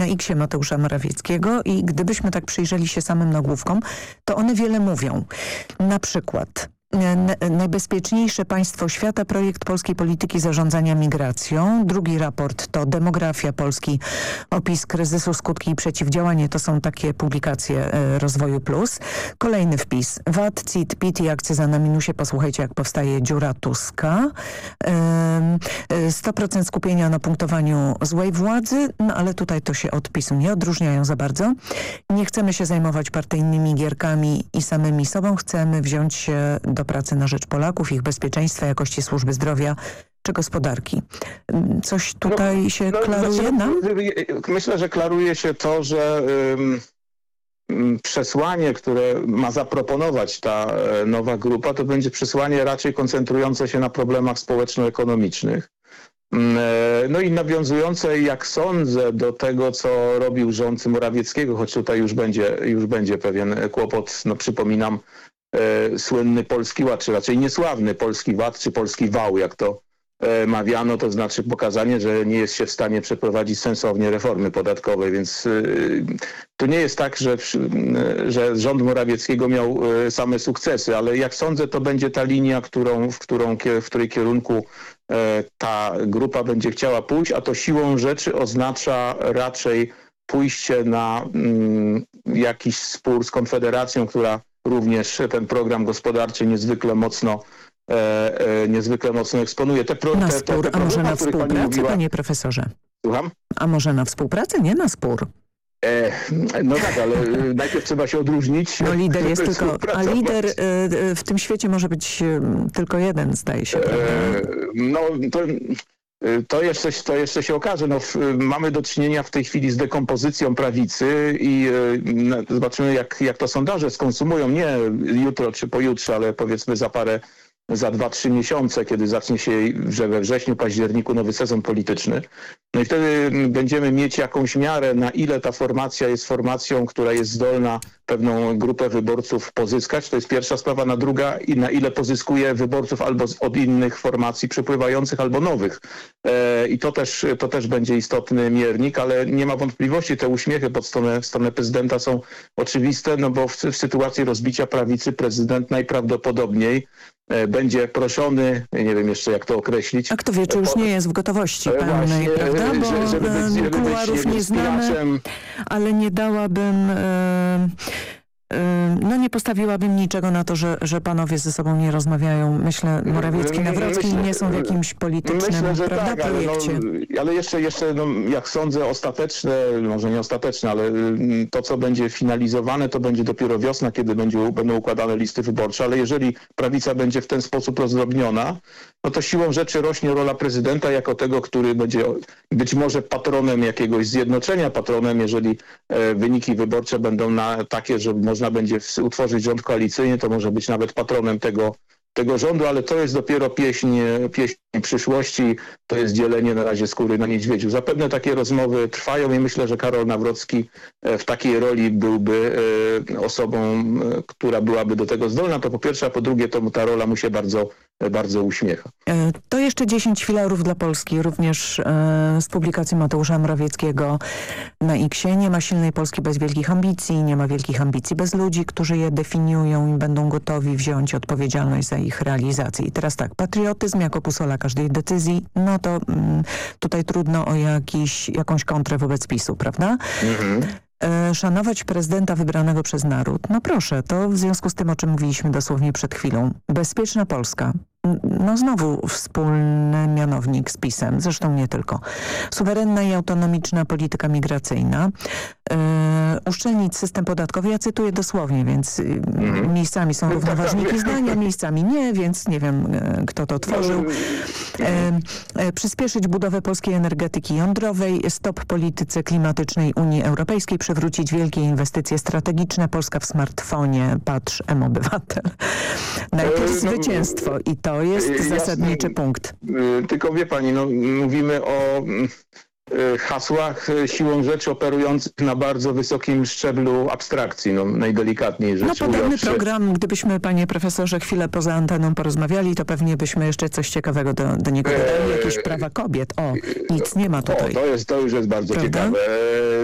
na X-ie Mateusza Morawieckiego i gdybyśmy tak przyjrzeli się samym nagłówkom, to one wiele mówią. Na przykład najbezpieczniejsze państwo świata, projekt polskiej polityki zarządzania migracją. Drugi raport to demografia Polski, opis kryzysu, skutki i przeciwdziałanie. To są takie publikacje Rozwoju Plus. Kolejny wpis. VAT, CIT, PIT i akcyza na minusie. Posłuchajcie, jak powstaje dziura Tuska. 100% skupienia na punktowaniu złej władzy, no ale tutaj to się od PiS-u nie odróżniają za bardzo. Nie chcemy się zajmować partyjnymi gierkami i samymi sobą. Chcemy wziąć się do pracy na rzecz Polaków, ich bezpieczeństwa, jakości służby zdrowia czy gospodarki. Coś tutaj się klaruje nam? Myślę, że klaruje się to, że przesłanie, które ma zaproponować ta nowa grupa, to będzie przesłanie raczej koncentrujące się na problemach społeczno-ekonomicznych. No i nawiązujące, jak sądzę, do tego, co robił rząd Morawieckiego, choć tutaj już będzie pewien kłopot. No przypominam, słynny Polski Ład, czy raczej niesławny Polski Ład, czy Polski Wał, jak to mawiano, to znaczy pokazanie, że nie jest się w stanie przeprowadzić sensownie reformy podatkowej, więc to nie jest tak, że rząd Morawieckiego miał same sukcesy, ale jak sądzę, to będzie ta linia, w której kierunku ta grupa będzie chciała pójść, a to siłą rzeczy oznacza raczej pójście na jakiś spór z Konfederacją, która również ten program gospodarczy niezwykle mocno eksponuje. Na spór, a może na współpracę, panie profesorze? Słucham? A może na współpracę, nie na spór? No tak, ale najpierw trzeba się odróżnić. No lider jest tylko, a lider w tym świecie może być tylko jeden, zdaje się. No to jeszcze się okaże. No, mamy do czynienia w tej chwili z dekompozycją prawicy i zobaczymy, jak to sondaże skonsumują. Nie jutro czy pojutrze, ale powiedzmy za 2-3 miesiące, kiedy zacznie się we wrześniu, październiku nowy sezon polityczny. No i wtedy będziemy mieć jakąś miarę, na ile ta formacja jest formacją, która jest zdolna pewną grupę wyborców pozyskać. To jest pierwsza sprawa. Na druga, i na ile pozyskuje wyborców albo od innych formacji przepływających, albo nowych. I to też będzie istotny miernik, ale nie ma wątpliwości, te uśmiechy w stronę prezydenta są oczywiste, no bo w sytuacji rozbicia prawicy prezydent najprawdopodobniej będzie proszony, nie wiem jeszcze jak to określić. A kto wie, czy już nie jest w gotowości pełnej, prawda? Bo żeby kuluarów nie znamy, ale nie dałabym... No nie postawiłabym niczego na to, że panowie ze sobą nie rozmawiają. Myślę, Morawiecki, Nawrocki nie są w jakimś politycznym projekcie. Ale jeszcze jak sądzę, ostateczne, może nie ostateczne, ale to, co będzie finalizowane, to będzie dopiero wiosna, kiedy będą układane listy wyborcze. Ale jeżeli prawica będzie w ten sposób rozdrobniona, no to siłą rzeczy rośnie rola prezydenta jako tego, który będzie być może patronem jakiegoś zjednoczenia, patronem, jeżeli wyniki wyborcze będą takie, że można będzie utworzyć rząd koalicyjny, to może być nawet patronem tego rządu, ale to jest dopiero pieśń przyszłości, to jest dzielenie na razie skóry na niedźwiedziu. Zapewne takie rozmowy trwają i myślę, że Karol Nawrocki w takiej roli byłby osobą, która byłaby do tego zdolna. To po pierwsze, a po drugie to ta rola mu się bardzo, bardzo uśmiecha. To jeszcze 10 filarów dla Polski, również z publikacji Mateusza Morawieckiego na X-ie. Nie ma silnej Polski bez wielkich ambicji, nie ma wielkich ambicji bez ludzi, którzy je definiują i będą gotowi wziąć odpowiedzialność za ich realizację. I teraz tak, patriotyzm jako busola każdej decyzji, no to tutaj trudno o jakąś kontrę wobec PiS-u, prawda? Szanować prezydenta wybranego przez naród. No proszę, to w związku z tym, o czym mówiliśmy dosłownie przed chwilą. Bezpieczna Polska. No znowu wspólny mianownik z PiS-em, zresztą nie tylko. Suwerenna i autonomiczna polityka migracyjna. Uszczelnić system podatkowy, ja cytuję dosłownie, więc miejscami są równoważniki zdania, miejscami nie, więc nie wiem, kto to tworzył. Przyspieszyć budowę polskiej energetyki jądrowej, stop polityce klimatycznej Unii Europejskiej, przywrócić wielkie inwestycje strategiczne, Polska w smartfonie, patrz M-Obywatel. Najpierw zwycięstwo i to jest zasadniczy punkt. Tylko wie pani, no, mówimy o hasłach siłą rzeczy operujących na bardzo wysokim szczeblu abstrakcji, no najdelikatniej rzecz ujawszy. Podobny program, gdybyśmy, panie profesorze, chwilę poza anteną porozmawiali, to pewnie byśmy jeszcze coś ciekawego do niego dodali, jakieś prawa kobiet. O, nic nie ma tutaj. To już jest bardzo ciekawe.